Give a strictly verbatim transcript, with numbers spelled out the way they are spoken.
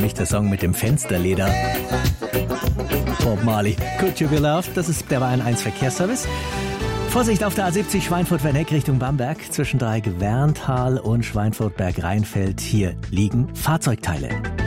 nämlich der Song mit dem Fensterleder. Bob Marley, Could You Be Loved? Das ist der Bayern eins Verkehrsservice. Vorsicht auf der A siebzig Schweinfurt-Werneck Richtung Bamberg. Zwischen Dreieck Werntal und Schweinfurt-Berg-Rheinfeld. Hier liegen Fahrzeugteile.